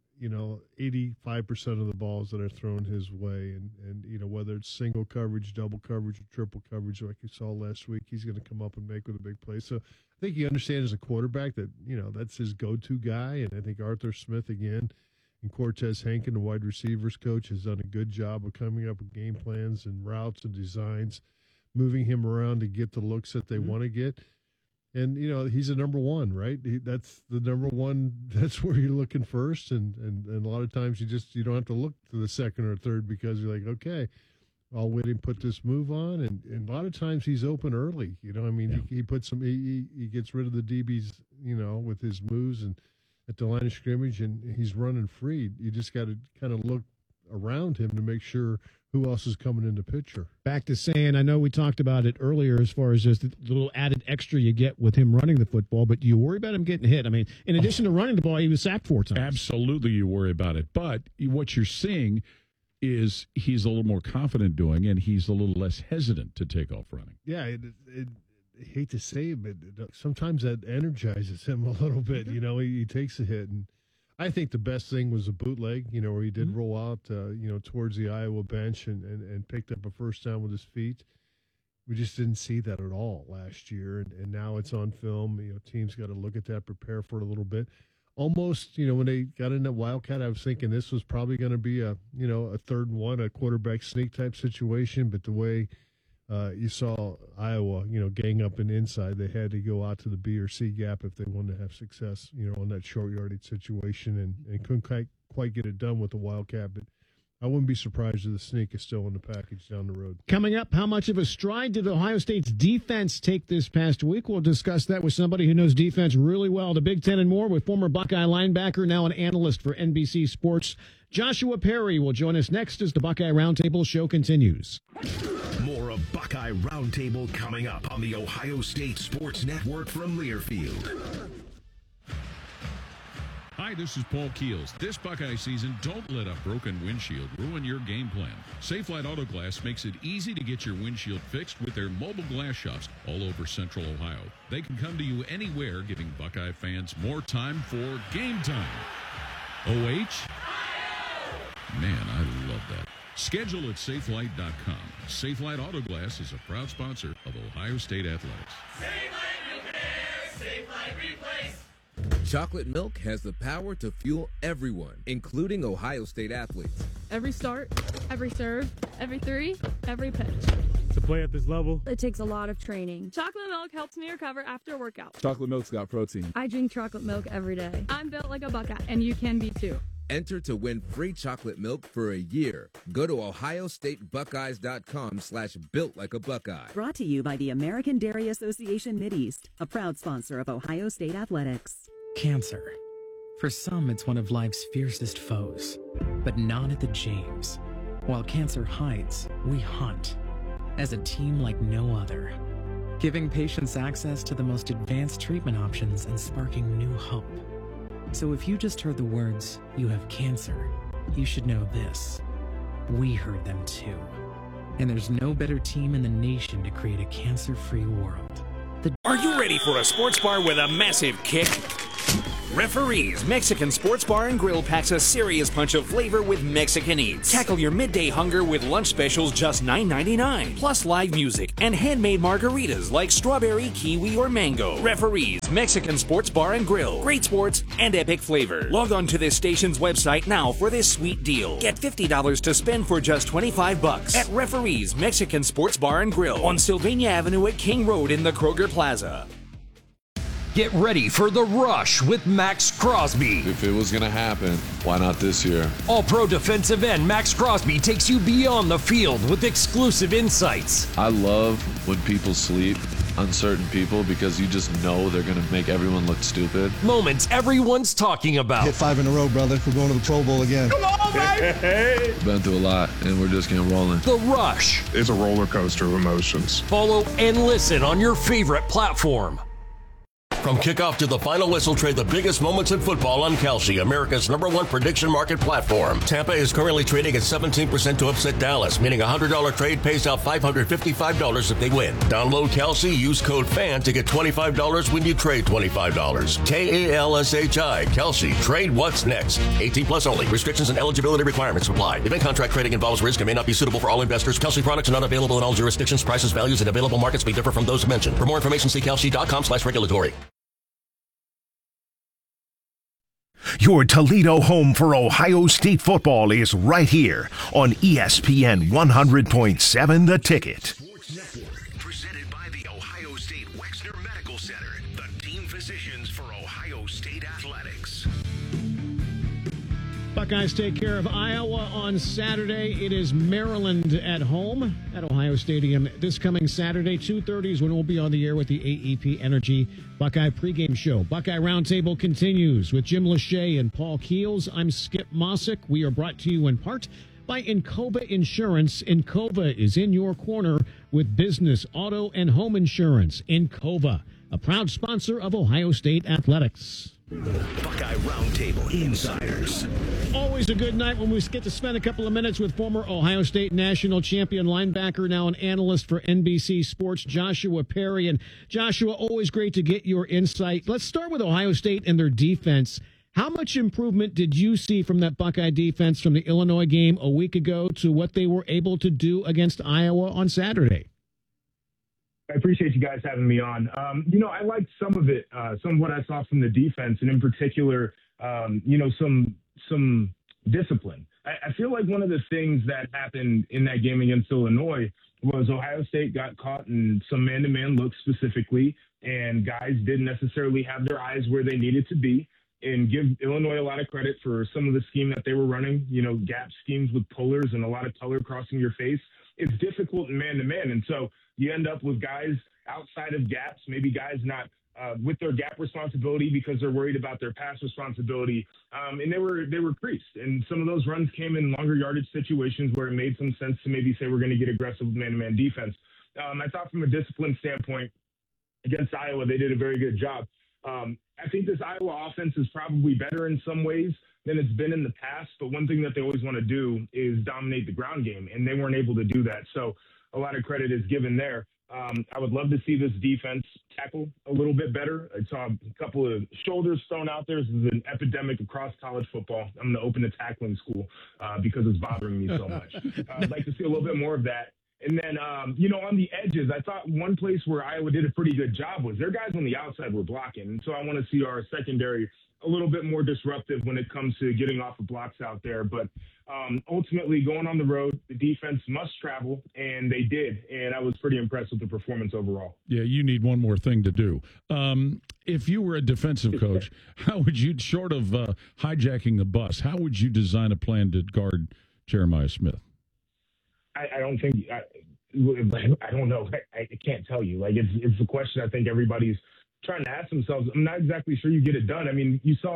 85% of the balls that are thrown his way. And whether it's single coverage, double coverage, or triple coverage, like you saw last week, he's going to come up and make with a big play. So I think you understand as a quarterback that, that's his go-to guy. And I think Arthur Smith, again, and Cortez Hankin, the wide receivers coach, has done a good job of coming up with game plans and routes and designs, moving him around to get the looks that they want to get. And, he's a number one, right? That's the number one. That's where you're looking first. And a lot of times you don't have to look to the second or third because you're like, okay, I'll wait and put this move on. And a lot of times he's open early. He puts some, he gets rid of the DBs, with his moves and at the line of scrimmage, and he's running free. You just got to kind of look around him to make sure who else is coming in the picture. Back to saying, I know we talked about it earlier as far as just the little added extra you get with him running the football, but do you worry about him getting hit? I mean, in addition to running the ball, he was sacked 4 times. Absolutely, you worry about it. But what you're seeing is he's a little more confident doing, and he's a little less hesitant to take off running. Yeah, I hate to say it, but sometimes that energizes him a little bit. He takes a hit, and I think the best thing was a bootleg, where he did roll out, towards the Iowa bench and picked up a first down with his feet. We just didn't see that at all last year, and now it's on film. Teams got to look at that, prepare for it a little bit. Almost, when they got in that Wildcat, I was thinking this was probably going to be a 3rd and 1, a quarterback sneak type situation, but the way you saw Iowa, gang up and inside. They had to go out to the B or C gap if they wanted to have success, on that short yardage situation, and couldn't quite get it done with the Wildcat. But I wouldn't be surprised if the sneak is still in the package down the road. Coming up, how much of a stride did Ohio State's defense take this past week? We'll discuss that with somebody who knows defense really well. The Big Ten and more with former Buckeye linebacker, now an analyst for NBC Sports, Joshua Perry will join us next as the Buckeye Roundtable show continues. More of Buckeye Roundtable coming up on the Ohio State Sports Network from Learfield. Hi, this is Paul Keels. This Buckeye season, don't let a broken windshield ruin your game plan. Safelite Auto Glass makes it easy to get your windshield fixed with their mobile glass shops all over Central Ohio. They can come to you anywhere, giving Buckeye fans more time for game time. OH? Man, I love that. Schedule at SafeLight.com. Safelite Auto Glass is a proud sponsor of Ohio State Athletics. Safelite repair, Safelite replace. Chocolate milk has the power to fuel everyone, including Ohio State athletes. Every start, every serve, every 3, every pitch. To play at this level, it takes a lot of training. Chocolate milk helps me recover after a workout. Chocolate milk's got protein. I drink chocolate milk every day. I'm built like a Buckeye, and you can be too. Enter to win free chocolate milk for a year. Go to ohiostatebuckeyes.com/builtlikeabuckeye. Brought to you by the American Dairy Association Mideast, a proud sponsor of Ohio State Athletics. Cancer. For some, it's one of life's fiercest foes, but not at the James. While cancer hides, we hunt, as a team like no other, giving patients access to the most advanced treatment options and sparking new hope. So if you just heard the words, "You have cancer," you should know this. We heard them too. And there's no better team in the nation to create a cancer-free world. Are you ready for a sports bar with a massive kick? Referees Mexican Sports Bar and Grill packs a serious punch of flavor with Mexican Eats. Tackle your midday hunger with lunch specials just $9.99. Plus live music and handmade margaritas like strawberry, kiwi, or mango. Referees Mexican Sports Bar and Grill. Great sports and epic flavor. Log on to this station's website now for this sweet deal. Get $50 to spend for just $25 at Referees Mexican Sports Bar and Grill on Sylvania Avenue at King Road in the Kroger Plaza. Get ready for The Rush with Max Crosby. If it was going to happen, why not this year? All-pro defensive end Max Crosby takes you beyond the field with exclusive insights. I love when people sleep on certain people because you just know they're going to make everyone look stupid. Moments everyone's talking about. Hit 5 in a row, brother. We're going to the Pro Bowl again. Come on, baby! Been through a lot, and we're just getting rolling. The Rush. It's a roller coaster of emotions. Follow and listen on your favorite platform. From kickoff to the final whistle, trade the biggest moments in football on Kalshi, America's #1 prediction market platform. Tampa is currently trading at 17% to upset Dallas, meaning a $100 trade pays out $555 if they win. Download Kalshi, use code FAN to get $25 when you trade $25. Kalshi, Kalshi. Trade what's next. 18 plus only. Restrictions and eligibility requirements apply. Event contract trading involves risk and may not be suitable for all investors. Kalshi products are not available in all jurisdictions. Prices, values, and available markets may differ from those mentioned. For more information, see kalshi.com/regulatory. Your Toledo home for Ohio State football is right here on ESPN 100.7 The Ticket. Sports Network, presented by the Ohio State Wexner Medical Center, the team physicians for Ohio State athletics. Buckeyes take care of Iowa on Saturday. It is Maryland at home at Ohio Stadium this coming Saturday. 2:30 is when we'll be on the air with the AEP Energy Buckeye pregame show. Buckeye Roundtable continues with Jim Lachey and Paul Keels. I'm Skip Mossick. We are brought to you in part by Encova Insurance. Encova is in your corner with business, auto, and home insurance. Encova, a proud sponsor of Ohio State Athletics. Buckeye Roundtable Insiders. Always a good night when we get to spend a couple of minutes with former Ohio State national champion linebacker, now an analyst for NBC Sports, Joshua Perry. And Joshua, always great to get your insight. Let's start with Ohio State and their defense. How much improvement did you see from that Buckeye defense from the Illinois game a week ago to what they were able to do against Iowa on Saturday? I appreciate you guys having me on. I liked some of it, some of what I saw from the defense, and in particular, some discipline. I feel like one of the things that happened in that game against Illinois was Ohio State got caught in some man-to-man looks specifically, and guys didn't necessarily have their eyes where they needed to be. And give Illinois a lot of credit for some of the scheme that they were running, gap schemes with pullers and a lot of color crossing your face. It's difficult in man-to-man, and so you end up with guys outside of gaps, maybe guys not with their gap responsibility because they're worried about their pass responsibility, and they were creased. And some of those runs came in longer yardage situations where it made some sense to maybe say we're going to get aggressive with man-to-man defense. I thought from a discipline standpoint against Iowa, they did a very good job. I think this Iowa offense is probably better in some ways than it's been in the past, but one thing that they always want to do is dominate the ground game, and they weren't able to do that. So a lot of credit is given there. I would love to see this defense tackle a little bit better. I saw a couple of shoulders thrown out there. This is an epidemic across college football. I'm going to open a tackling school because it's bothering me so much. I'd like to see a little bit more of that. And then, on the edges, I thought one place where Iowa did a pretty good job was their guys on the outside were blocking. And so I want to see our secondary a little bit more disruptive when it comes to getting off of blocks out there. But ultimately, going on the road, the defense must travel, and they did. And I was pretty impressed with the performance overall. Yeah, you need one more thing to do. If you were a defensive coach, how would you, short of hijacking the bus, how would you design a plan to guard Jeremiah Smith? I don't think I don't know. I can't tell you. Like it's a question I think everybody's trying to ask themselves. I'm not exactly sure you get it done. I mean, you saw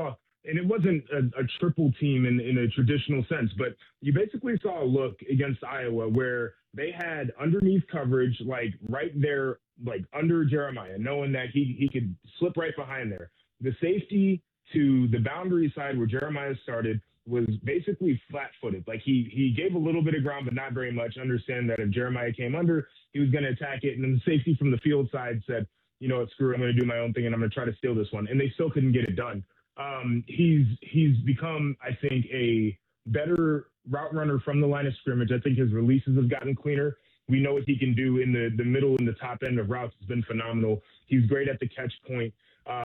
and it wasn't a triple team in a traditional sense, but you basically saw a look against Iowa where they had underneath coverage, like right there, like under Jeremiah, knowing that he could slip right behind there. The safety to the boundary side where Jeremiah started was basically flat-footed. Like he gave a little bit of ground, but not very much. Understand that if Jeremiah came under, he was going to attack it. And then the safety from the field side said, you know what, screw it, I'm going to do my own thing and I'm going to try to steal this one. And they still couldn't get it done. He's become, I think, a better route runner from the line of scrimmage. I think his releases have gotten cleaner. We know what he can do in the middle and the top end of routes. It's been phenomenal. He's great at the catch point.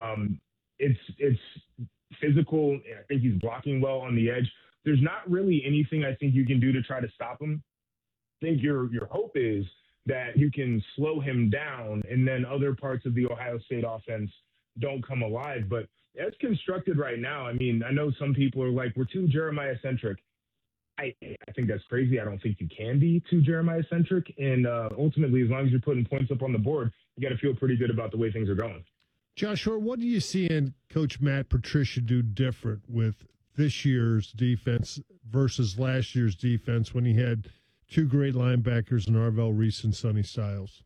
It's physical. I think he's blocking well on the edge. There's not really anything I think you can do to try to stop him. I think your hope is that you can slow him down and then other parts of the Ohio State offense don't come alive. But as constructed right now, I mean, I know some people are like, we're too Jeremiah-centric. I think that's crazy. I don't think you can be too Jeremiah-centric. And ultimately, as long as you're putting points up on the board, you got to feel pretty good about the way things are going. Joshua, what do you see in Coach Matt Patricia do different with this year's defense versus last year's defense when he had two great linebackers in Arvell Reese and Sonny Styles?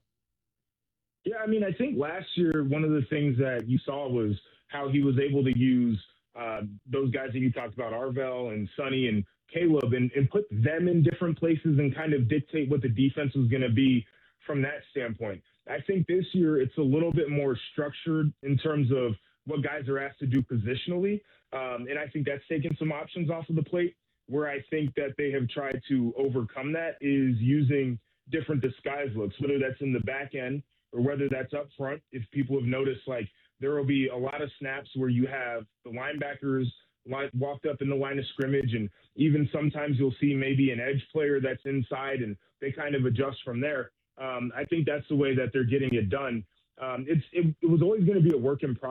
Yeah, I mean, I think last year one of the things that you saw was how he was able to use those guys that you talked about, Arvell and Sonny and Caleb, and put them in different places and kind of dictate what the defense was going to be from that standpoint. I think this year it's a little bit more structured in terms of what guys are asked to do positionally. And I think that's taken some options off of the plate. Where I think that they have tried to overcome that is using different disguise looks, whether that's in the back end or whether that's up front. If people have noticed, like there will be a lot of snaps where you have the linebackers walked up in the line of scrimmage, and even sometimes you'll see maybe an edge player that's inside and they kind of adjust from there. I think that's the way that they're getting it done. It was always going to be a work in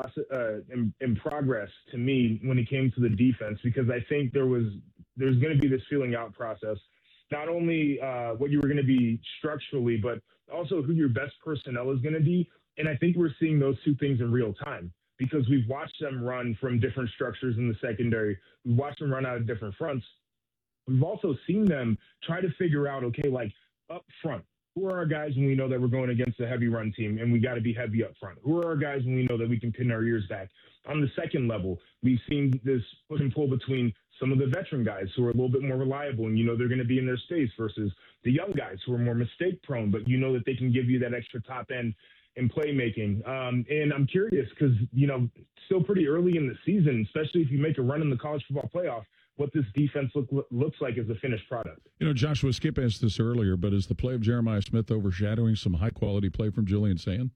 progress to me when it came to the defense, because I think there's going to be this feeling out process, not only what you were going to be structurally, but also who your best personnel is going to be. And I think we're seeing those two things in real time because we've watched them run from different structures in the secondary. We've watched them run out of different fronts. We've also seen them try to figure out, okay, like up front, who are our guys when we know that we're going against a heavy run team and we got to be heavy up front? Who are our guys when we know that we can pin our ears back? On the second level, we've seen this push and pull between some of the veteran guys who are a little bit more reliable and you know they're going to be in their space versus the young guys who are more mistake prone, but you know that they can give you that extra top end in playmaking. And I'm curious because, you know, still pretty early in the season, especially if you make a run in the college football playoff, what this defense looks like as a finished product. You know, Joshua, Skip asked this earlier, but is the play of Jeremiah Smith overshadowing some high-quality play from Julian Sand?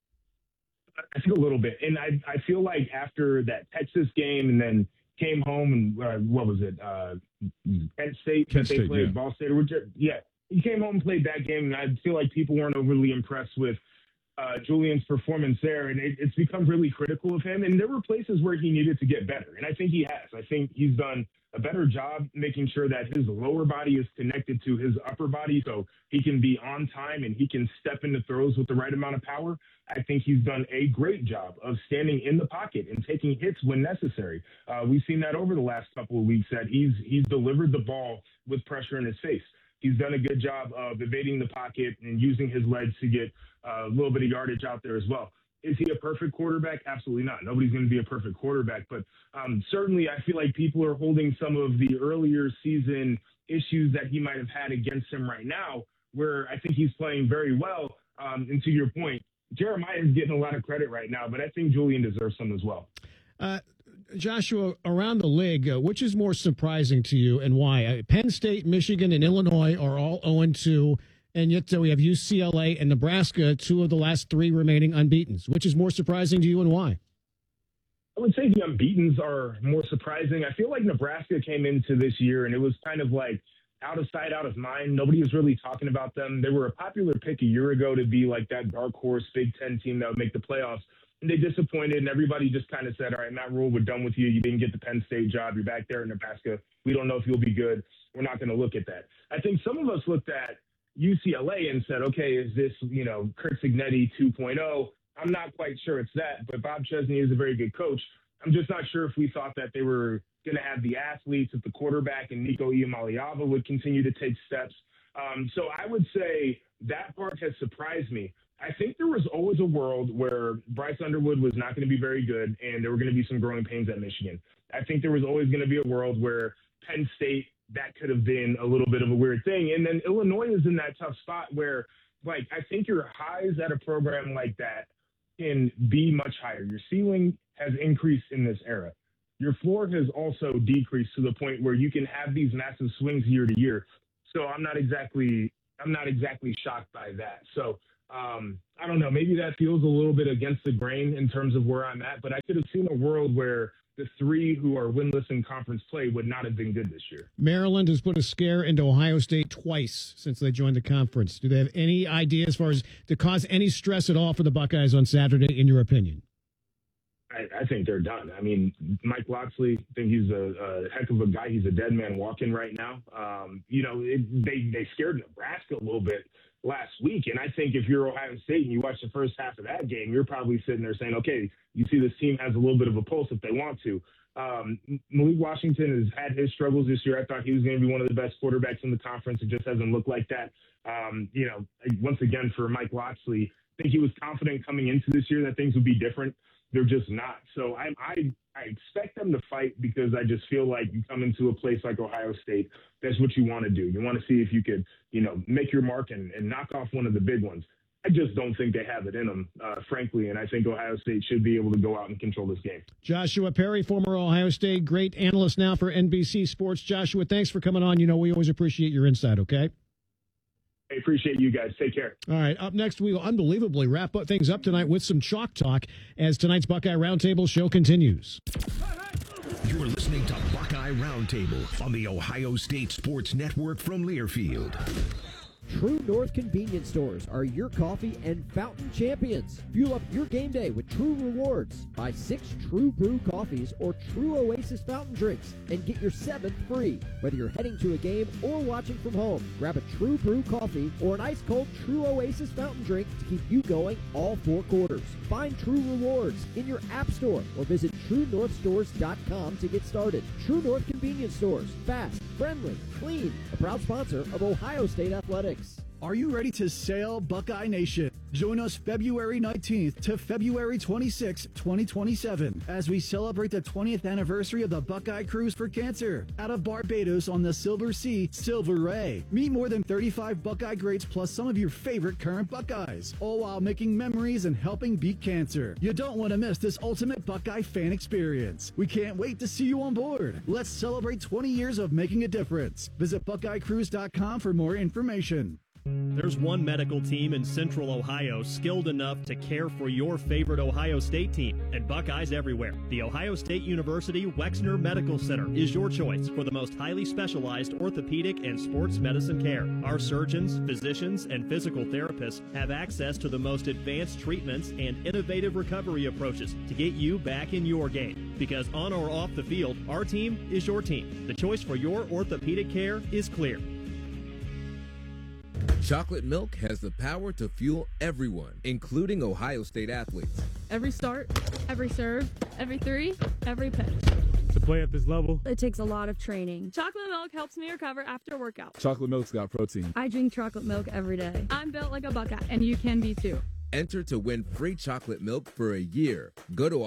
I think a little bit. And I feel like after that Texas game and then came home and what was it? Kent State. They played yeah. Ball State. He came home and played that game, and I feel like people weren't overly impressed with Julian's performance there, and it's become really critical of him. And there were places where he needed to get better, and I think he has. I think he's done a better job making sure that his lower body is connected to his upper body so he can be on time and he can step into throws with the right amount of power. I think he's done a great job of standing in the pocket and taking hits when necessary. We've seen that over the last couple of weeks that he's delivered the ball with pressure in his face. He's done a good job of evading the pocket and using his legs to get a little bit of yardage out there as well. Is he a perfect quarterback? Absolutely not. Nobody's going to be a perfect quarterback. But certainly I feel like people are holding some of the earlier season issues that he might have had against him right now, where I think he's playing very well. And to your point, Jeremiah is getting a lot of credit right now, but I think Julian deserves some as well. Joshua, around the league, which is more surprising to you and why? Penn State, Michigan, and Illinois are all 0-2, and yet we have UCLA and Nebraska, two of the last three remaining unbeatens. Which is more surprising to you and why? I would say the unbeatens are more surprising. I feel like Nebraska came into this year, and it was kind of like out of sight, out of mind. Nobody was really talking about them. They were a popular pick a year ago to be like that dark horse Big Ten team that would make the playoffs. And they disappointed, and everybody just kind of said, all right, Matt Rule, we're done with you. You didn't get the Penn State job. You're back there in Nebraska. We don't know if you'll be good. We're not going to look at that. I think some of us looked at UCLA and said, okay, is this, Curt Cignetti 2.0? I'm not quite sure it's that, but Bob Chesney is a very good coach. I'm just not sure if we thought that they were going to have the athletes at the quarterback and Nico Iamaleava would continue to take steps. So I would say that part has surprised me. I think there was always a world where Bryce Underwood was not going to be very good and there were going to be some growing pains at Michigan. I think there was always going to be a world where Penn State, that could have been a little bit of a weird thing. And then Illinois is in that tough spot where, like, I think your highs at a program like that can be much higher. Your ceiling has increased in this era. Your floor has also decreased to the point where you can have these massive swings year to year. So I'm not exactly shocked by that. So I don't know. Maybe that feels a little bit against the grain in terms of where I'm at, but I could have seen a world where the three who are winless in conference play would not have been good this year. Maryland has put a scare into Ohio State twice since they joined the conference. Do they have any idea as far as to cause any stress at all for the Buckeyes on Saturday, in your opinion? I think they're done. I mean, Mike Locksley, I think he's a heck of a guy. He's a dead man walking right now. They scared Nebraska a little bit last week. And I think if you're Ohio State and you watch the first half of that game, you're probably sitting there saying, okay, you see this team has a little bit of a pulse if they want to. Malik Washington has had his struggles this year. I thought he was going to be one of the best quarterbacks in the conference. It just hasn't looked like that. Once again, for Mike Locksley, I think he was confident coming into this year that things would be different. They're just not. So I expect them to fight because I just feel like you come into a place like Ohio State, that's what you want to do. You want to see if you could, make your mark and knock off one of the big ones. I just don't think they have it in them, frankly, and I think Ohio State should be able to go out and control this game. Joshua Perry, former Ohio State great analyst now for NBC Sports. Joshua, thanks for coming on. We always appreciate your insight, okay? I appreciate you guys. Take care. All right. Up next, we will unbelievably wrap things up tonight with some chalk talk as tonight's Buckeye Roundtable show continues. You're listening to Buckeye Roundtable on the Ohio State Sports Network from Learfield. True North convenience stores are your coffee and fountain champions. Fuel up your game day with True Rewards. Buy 6 True Brew coffees or True Oasis fountain drinks and get your 7th free. Whether you're heading to a game or watching from home, grab a True Brew coffee or an ice-cold True Oasis fountain drink to keep you going all 4 quarters. Find True Rewards in your app store or visit TrueNorthStores.com to get started. True North convenience stores. Fast, friendly, clean. A proud sponsor of Ohio State Athletics. Are you ready to sail, Buckeye Nation? Join us February 19th to February 26th, 2027, as we celebrate the 20th anniversary of the Buckeye Cruise for Cancer out of Barbados on the Silver Sea, Silver Ray. Meet more than 35 Buckeye greats plus some of your favorite current Buckeyes, all while making memories and helping beat cancer. You don't want to miss this ultimate Buckeye fan experience. We can't wait to see you on board. Let's celebrate 20 years of making a difference. Visit BuckeyeCruise.com for more information. There's one medical team in Central Ohio skilled enough to care for your favorite Ohio State team, and Buckeyes everywhere. The Ohio State University Wexner Medical Center is your choice for the most highly specialized orthopedic and sports medicine care. Our surgeons, physicians, and physical therapists have access to the most advanced treatments and innovative recovery approaches to get you back in your game. Because on or off the field, our team is your team. The choice for your orthopedic care is clear. Chocolate milk has the power to fuel everyone, including Ohio State athletes. Every start, every serve, every three, every pitch. To play at this level, it takes a lot of training. Chocolate milk helps me recover after workout. Chocolate milk's got protein. I drink chocolate milk every day. I'm built like a Buckeye, and you can be too. Enter to win free chocolate milk for a year. Go to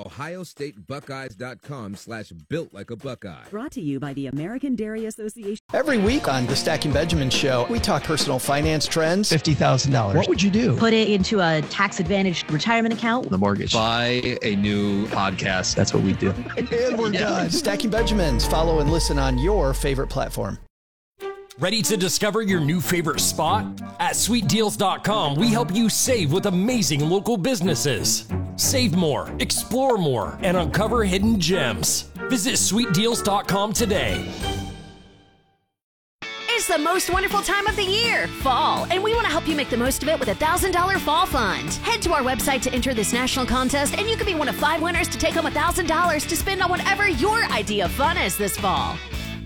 ohiostatebuckeyes.com/builtlikeabuckeye. Brought to you by the American Dairy Association. Every week on the Stacking Benjamin Show, we talk personal finance trends. $50,000. What would you do? Put it into a tax-advantaged retirement account. The mortgage. Buy a new podcast. That's what we do. And we're done. Stacking Benjamins. Follow and listen on your favorite platform. Ready to discover your new favorite spot? At SweetDeals.com, we help you save with amazing local businesses. Save more, explore more, and uncover hidden gems. Visit SweetDeals.com today. It's the most wonderful time of the year, fall, and we want to help you make the most of it with a $1,000 fall fund. Head to our website to enter this national contest, and you can be one of 5 winners to take home $1,000 to spend on whatever your idea of fun is this fall.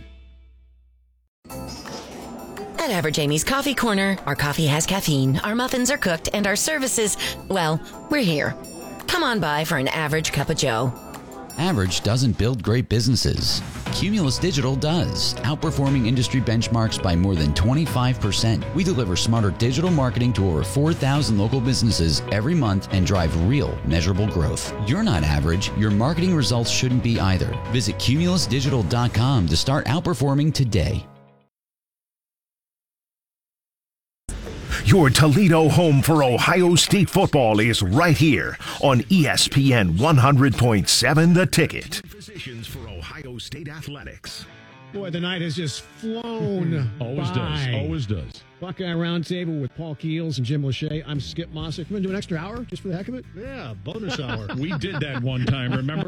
At Average Amy's Coffee Corner, our coffee has caffeine, our muffins are cooked, and our services, well, we're here. Come on by for an average cup of joe. Average doesn't build great businesses. Cumulus Digital does, outperforming industry benchmarks by more than 25%. We deliver smarter digital marketing to over 4,000 local businesses every month and drive real, measurable growth. You're not average. Your marketing results shouldn't be either. Visit cumulusdigital.com to start outperforming today. Your Toledo home for Ohio State football is right here on ESPN 100.7 The Ticket. Physicians for Ohio State Athletics. Boy, the night has just flown Always by. does. Always does. Buckeye Roundtable with Paul Keels and Jim Lachey. I'm Skip Mossick. You want to do an extra hour just for the heck of it? Yeah, bonus hour. We did that one time, remember?